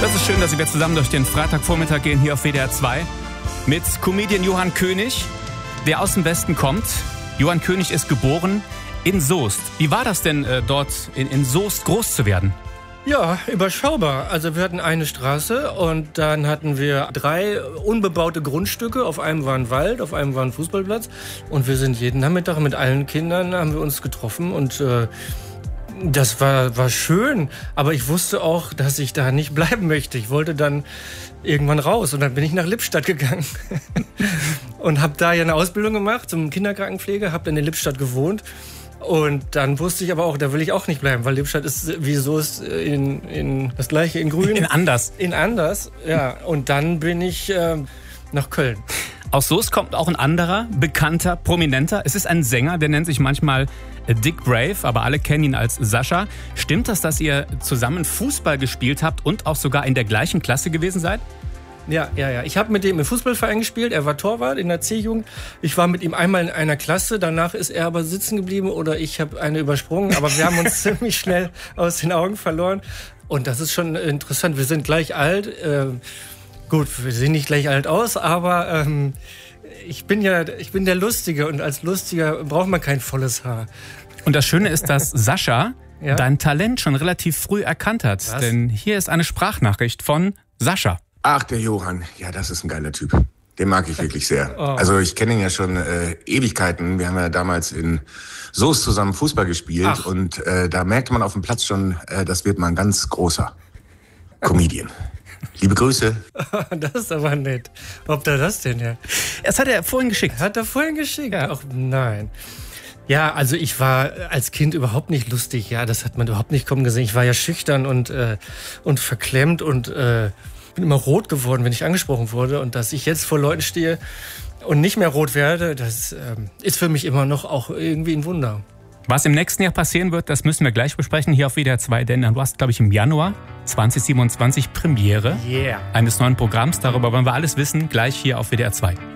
Das ist schön, dass wir zusammen durch den Freitagvormittag gehen hier auf WDR 2 mit Comedian Johann König, der aus dem Westen kommt. Johann König ist geboren in Soest. Wie war das denn dort in Soest groß zu werden? Ja, überschaubar. Also wir hatten eine Straße und dann hatten wir 3 unbebaute Grundstücke. Auf einem war ein Wald, auf einem war ein Fußballplatz. Und wir sind jeden Nachmittag mit allen Kindern haben wir uns getroffen und das war schön. Aber ich wusste auch, dass ich da nicht bleiben möchte. Ich wollte dann irgendwann raus und dann bin ich nach Lippstadt gegangen und habe da ja eine Ausbildung gemacht zum Kinderkrankenpfleger, habe dann in Lippstadt gewohnt. Und dann wusste ich aber auch, da will ich auch nicht bleiben, weil Lippstadt ist wie Soest in das gleiche, in Grün. In Anders. In Anders, ja. Und dann bin ich nach Köln. Aus Soest kommt auch ein anderer, bekannter, prominenter. Es ist ein Sänger, der nennt sich manchmal Dick Brave, aber alle kennen ihn als Sascha. Stimmt das, dass ihr zusammen Fußball gespielt habt und auch sogar in der gleichen Klasse gewesen seid? Ja. Ich habe mit dem im Fußballverein gespielt. Er war Torwart in der C-Jugend. Ich war mit ihm einmal in einer Klasse. Danach ist er aber sitzen geblieben oder ich habe eine übersprungen. Aber wir haben uns ziemlich schnell aus den Augen verloren. Und das ist schon interessant. Wir sind gleich alt. Gut, wir sehen nicht gleich alt aus, aber ich bin der Lustige. Und als Lustiger braucht man kein volles Haar. Und das Schöne ist, dass Sascha Ja? dein Talent schon relativ früh erkannt hat. Was? Denn hier ist eine Sprachnachricht von Sascha. Ach, der Johann. Ja, das ist ein geiler Typ. Den mag ich wirklich sehr. Oh. Also ich kenne ihn ja schon Ewigkeiten. Wir haben ja damals in Soest zusammen Fußball gespielt. Ach. Und da merkte man auf dem Platz schon, das wird mal ein ganz großer Comedian. Liebe Grüße. Das ist aber nett. Ob da das denn ja? Das hat er vorhin geschickt. Hat er vorhin geschickt? Ja. Ach nein. Ja, also ich war als Kind überhaupt nicht lustig. Ja, das hat man überhaupt nicht kommen gesehen. Ich war ja schüchtern und verklemmt und bin immer rot geworden, wenn ich angesprochen wurde. Und dass ich jetzt vor Leuten stehe und nicht mehr rot werde, das ist für mich immer noch auch irgendwie ein Wunder. Was im nächsten Jahr passieren wird, das müssen wir gleich besprechen hier auf WDR 2. Denn du hast, glaube ich, im Januar 2027 Premiere Yeah. eines neuen Programms. Darüber wollen wir alles wissen, gleich hier auf WDR 2.